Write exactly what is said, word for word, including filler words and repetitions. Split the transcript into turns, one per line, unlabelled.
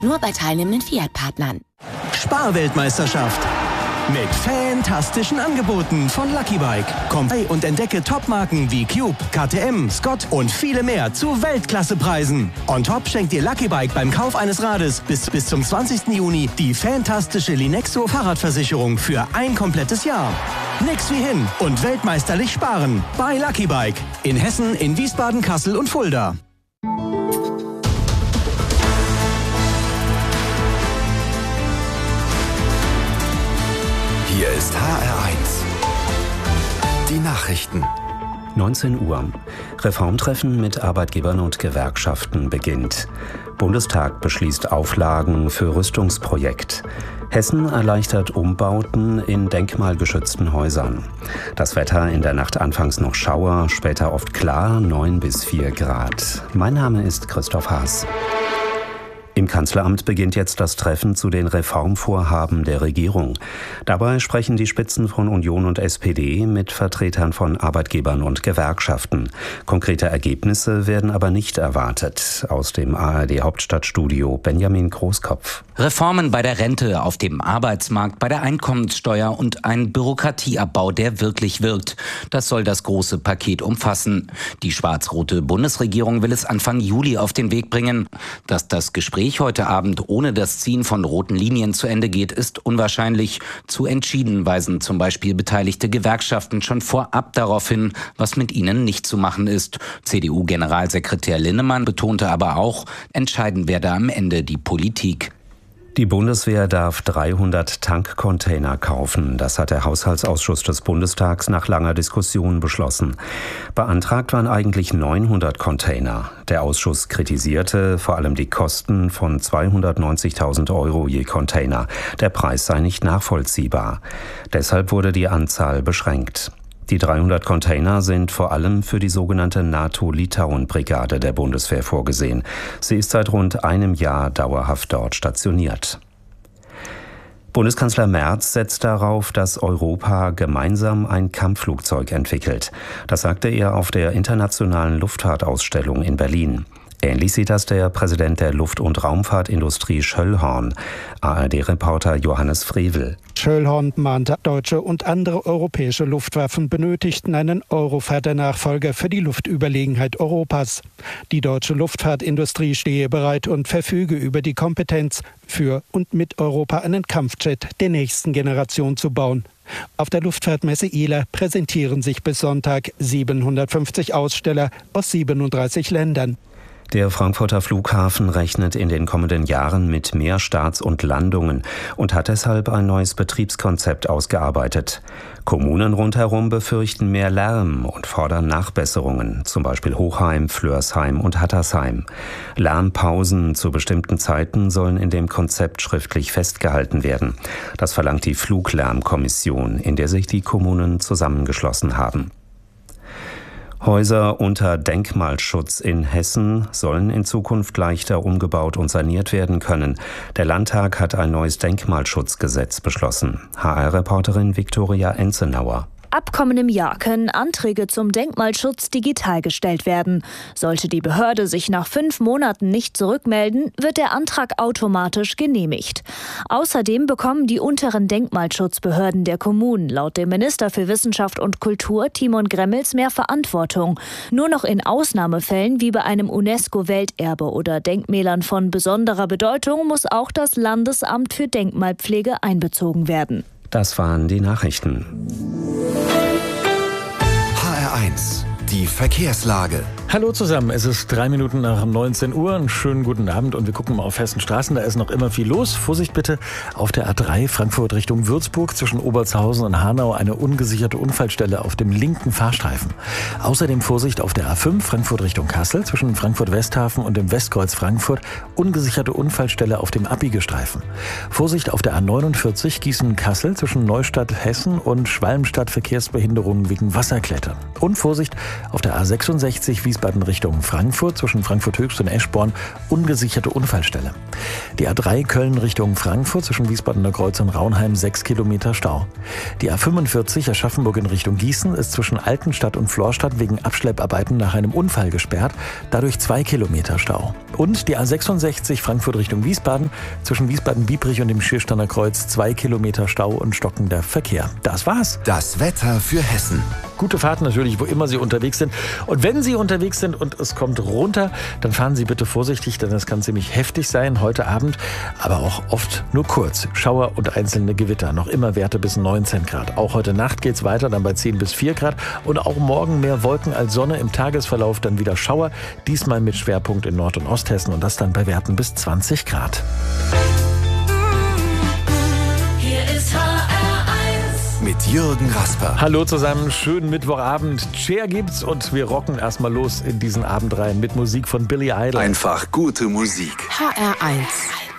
Nur bei teilnehmenden Fiat-Partnern.
Sparweltmeisterschaft. Mit fantastischen Angeboten von Lucky Bike. Komm bei und entdecke Topmarken wie Cube, K T M, Scott und viele mehr zu Weltklassepreisen. On top schenkt dir Lucky Bike beim Kauf eines Rades bis, bis zum zwanzigsten Juni die fantastische Linexo Fahrradversicherung für ein komplettes Jahr. Nix wie hin und weltmeisterlich sparen bei Lucky Bike. In Hessen, in Wiesbaden, Kassel und Fulda.
Hier ist H R eins. Die Nachrichten.
neunzehn Uhr. Reformtreffen mit Arbeitgebern und Gewerkschaften beginnt. Bundestag beschließt Auflagen für Rüstungsprojekt. Hessen erleichtert Umbauten in denkmalgeschützten Häusern. Das Wetter in der Nacht anfangs noch Schauer, später oft klar, neun bis vier Grad. Mein Name ist Christoph Haas. Im Kanzleramt beginnt jetzt das Treffen zu den Reformvorhaben der Regierung. Dabei sprechen die Spitzen von Union und S P D mit Vertretern von Arbeitgebern und Gewerkschaften. Konkrete Ergebnisse werden aber nicht erwartet. Aus dem A R D-Hauptstadtstudio Benjamin Großkopf.
Reformen bei der Rente, auf dem Arbeitsmarkt, bei der Einkommenssteuer und ein Bürokratieabbau, der wirklich wirkt. Das soll das große Paket umfassen. Die schwarz-rote Bundesregierung will es Anfang Juli auf den Weg bringen. Dass das Gespräch heute Abend ohne das Ziehen von roten Linien zu Ende geht, ist unwahrscheinlich. Zu entschieden weisen zum Beispiel beteiligte Gewerkschaften schon vorab darauf hin, was mit ihnen nicht zu machen ist. C D U-Generalsekretär Linnemann betonte aber auch, entscheiden werde am Ende die Politik.
Die Bundeswehr darf dreihundert Tankcontainer kaufen. Das hat der Haushaltsausschuss des Bundestags nach langer Diskussion beschlossen. Beantragt waren eigentlich neunhundert Container. Der Ausschuss kritisierte vor allem die Kosten von zweihundertneunzigtausend Euro je Container. Der Preis sei nicht nachvollziehbar. Deshalb wurde die Anzahl beschränkt. Die dreihundert Container sind vor allem für die sogenannte NATO-Litauen-Brigade der Bundeswehr vorgesehen. Sie ist seit rund einem Jahr dauerhaft dort stationiert. Bundeskanzler Merz setzt darauf, dass Europa gemeinsam ein Kampfflugzeug entwickelt. Das sagte er auf der Internationalen Luftfahrtausstellung in Berlin. Ähnlich sieht das der Präsident der Luft- und Raumfahrtindustrie Schöllhorn. A R D-Reporter Johannes Frevel.
Schöllhorn mahnte, deutsche und andere europäische Luftwaffen benötigten einen Eurofighter-Nachfolger für die Luftüberlegenheit Europas. Die deutsche Luftfahrtindustrie stehe bereit und verfüge über die Kompetenz, für und mit Europa einen Kampfjet der nächsten Generation zu bauen. Auf der Luftfahrtmesse I L A präsentieren sich bis Sonntag siebenhundertfünfzig Aussteller aus siebenunddreißig Ländern.
Der Frankfurter Flughafen rechnet in den kommenden Jahren mit mehr Starts und Landungen und hat deshalb ein neues Betriebskonzept ausgearbeitet. Kommunen rundherum befürchten mehr Lärm und fordern Nachbesserungen, zum Beispiel Hochheim, Flörsheim und Hattersheim. Lärmpausen zu bestimmten Zeiten sollen in dem Konzept schriftlich festgehalten werden. Das verlangt die Fluglärmkommission, in der sich die Kommunen zusammengeschlossen haben. Häuser unter Denkmalschutz in Hessen sollen in Zukunft leichter umgebaut und saniert werden können. Der Landtag hat ein neues Denkmalschutzgesetz beschlossen. H R-Reporterin Viktoria Enzenauer.
Ab kommendem Jahr können Anträge zum Denkmalschutz digital gestellt werden. Sollte die Behörde sich nach fünf Monaten nicht zurückmelden, wird der Antrag automatisch genehmigt. Außerdem bekommen die unteren Denkmalschutzbehörden der Kommunen laut dem Minister für Wissenschaft und Kultur Timon Gremmels mehr Verantwortung. Nur noch in Ausnahmefällen wie bei einem UNESCO-Welterbe oder Denkmälern von besonderer Bedeutung muss auch das Landesamt für Denkmalpflege einbezogen werden.
Das waren die Nachrichten.
H R eins. Die Verkehrslage.
Hallo zusammen, es ist drei Minuten nach neunzehn Uhr. Einen schönen guten Abend und wir gucken mal auf Hessens Straßen. Da ist noch immer viel los. Vorsicht bitte auf der A drei Frankfurt Richtung Würzburg zwischen Obertshausen und Hanau eine ungesicherte Unfallstelle auf dem linken Fahrstreifen. Außerdem Vorsicht auf der A fünf Frankfurt Richtung Kassel zwischen Frankfurt-Westhafen und dem Westkreuz Frankfurt. Ungesicherte Unfallstelle auf dem Abbiegestreifen. Vorsicht auf der A neunundvierzig Gießen-Kassel zwischen Neustadt Hessen und Schwalmstadt Verkehrsbehinderungen wegen Wasserklettern. Und Vorsicht Auf der A sechsundsechzig Wiesbaden Richtung Frankfurt zwischen Frankfurt Höchst und Eschborn ungesicherte Unfallstelle. Die A drei Köln Richtung Frankfurt zwischen Wiesbadener Kreuz und Raunheim sechs Kilometer Stau. Die A fünfundvierzig Aschaffenburg in Richtung Gießen ist zwischen Altenstadt und Florstadt wegen Abschlepparbeiten nach einem Unfall gesperrt, dadurch zwei Kilometer Stau. Und die A sechsundsechzig Frankfurt Richtung Wiesbaden zwischen Wiesbaden-Biebrich und dem Schiersteiner Kreuz zwei Kilometer Stau und stockender Verkehr. Das war's.
Das Wetter für Hessen.
Gute Fahrt natürlich, wo immer Sie unterwegs sind. Und wenn Sie unterwegs sind und es kommt runter, dann fahren Sie bitte vorsichtig, denn das kann ziemlich heftig sein heute Abend, aber auch oft nur kurz. Schauer und einzelne Gewitter, noch immer Werte bis neunzehn Grad. Auch heute Nacht geht's weiter, dann bei zehn bis vier Grad. Und auch morgen mehr Wolken als Sonne, im Tagesverlauf dann wieder Schauer, diesmal mit Schwerpunkt in Nord- und Osthessen und das dann bei Werten bis zwanzig Grad.
Mit Jürgen Rasper.
Hallo zusammen, schönen Mittwochabend. Cher gibt's und wir rocken erstmal los in diesen Abend rein mit Musik von Billy Idol.
Einfach gute Musik.
H R eins.